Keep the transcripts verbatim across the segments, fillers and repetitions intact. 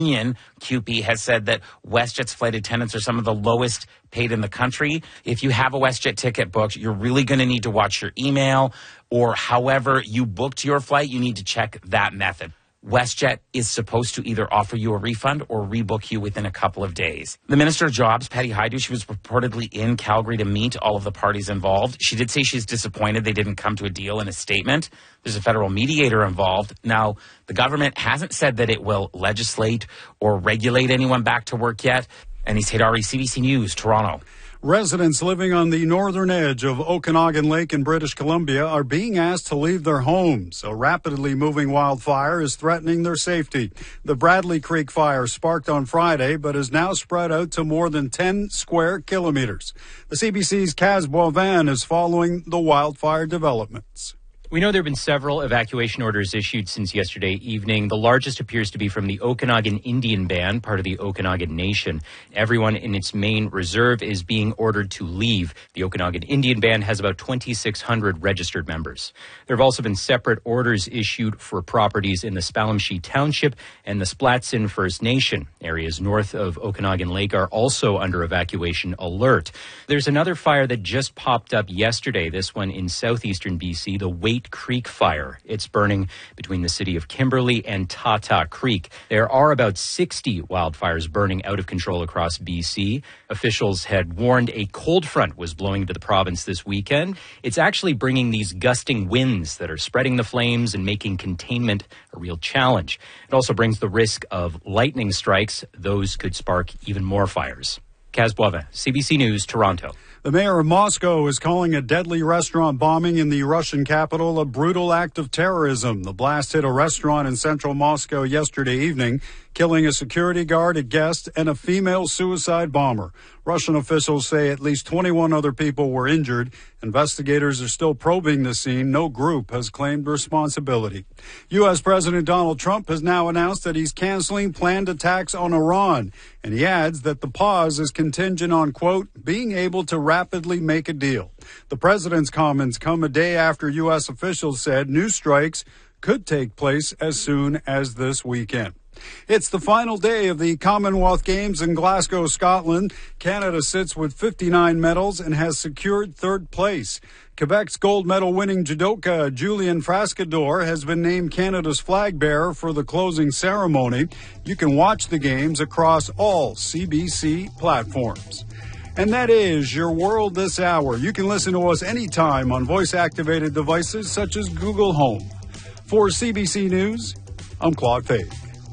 Union, C U P E, has said that WestJet's flight attendants are some of the lowest paid in the country. If you have a WestJet ticket booked, you're really going to need to watch your email, or however you booked your flight, you need to check that method. WestJet is supposed to either offer you a refund or rebook you within a couple of days. The Minister of Jobs, Patty Hajdu, she was reportedly in Calgary to meet all of the parties involved. She did say she's disappointed they didn't come to a deal in a statement. There's a federal mediator involved. Now, the government hasn't said that it will legislate or regulate anyone back to work yet. Anis Haidari, C B C News, Toronto. Residents living on the northern edge of Okanagan Lake in British Columbia are being asked to leave their homes. A rapidly moving wildfire is threatening their safety. The Bradley Creek fire sparked on Friday, but is now spread out to more than ten square kilometers. The C B C's Kaz Boivin is following the wildfire developments. We know there have been several evacuation orders issued since yesterday evening. The largest appears to be from the Okanagan Indian Band, part of the Okanagan Nation. Everyone in its main reserve is being ordered to leave. The Okanagan Indian Band has about twenty-six hundred registered members. There have also been separate orders issued for properties in the Spalmshee Township and the Splatsin First Nation. Areas north of Okanagan Lake are also under evacuation alert. There's another fire that just popped up yesterday, this one in southeastern B C, the Waite Creek fire. It's burning between the city of Kimberley and Tata Creek. There are about sixty wildfires burning out of control across B C. Officials had warned a cold front was blowing into the province this weekend. It's actually bringing these gusting winds that are spreading the flames and making containment a real challenge. It also brings the risk of lightning strikes. Those could spark even more fires. Kaz Boivin, C B C News, Toronto. The mayor of Moscow is calling a deadly restaurant bombing in the Russian capital a brutal act of terrorism. The blast hit a restaurant in central Moscow yesterday evening, killing a security guard, a guest, and a female suicide bomber. Russian officials say at least twenty-one other people were injured. Investigators are still probing the scene. No group has claimed responsibility. U S. President Donald Trump has now announced that he's canceling planned attacks on Iran. And he adds that the pause is contingent on, quote, being able to rapidly make a deal. The president's comments come a day after U S officials said new strikes could take place as soon as this weekend. It's the final day of the Commonwealth Games in Glasgow, Scotland. Canada sits with fifty-nine medals and has secured third place. Quebec's gold medal winning judoka Julian Frascador has been named Canada's flag bearer for the closing ceremony. You can watch the games across all C B C platforms. And that is your world this hour. You can listen to us anytime on voice-activated devices such as Google Home. For C B C News, I'm Claude Fade.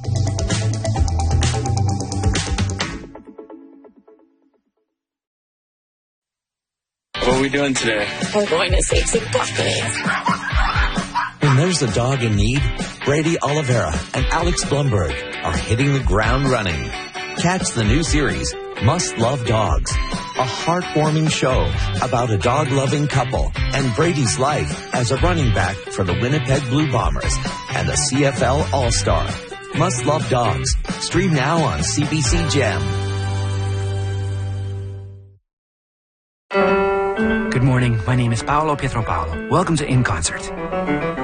What are we doing today? We're going to save some puppies. When there's a dog in need, Brady Oliveira and Alex Blumberg are hitting the ground running. Catch the new series, Must Love Dogs, a heartwarming show about a dog-loving couple and Brady's life as a running back for the Winnipeg Blue Bombers and a C F L All-Star. Must Love Dogs. Stream now on C B C Gem. Good morning. My name is Paolo Pietropaolo. Welcome to In Concert.